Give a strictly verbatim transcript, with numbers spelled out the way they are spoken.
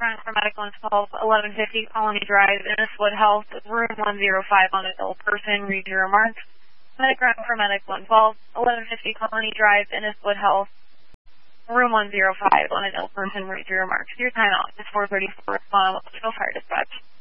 Ground for Medical one twelve, eleven fifty Colony Drive, Inniswood Health, room one oh five on adult person. Read your remarks. Medic Ground for Medic one twelve, eleven fifty Colony Drive, Inniswood Health, room one oh five on adult person. Read your remarks. Your timeout is four thirty-four. Fire Dispatch.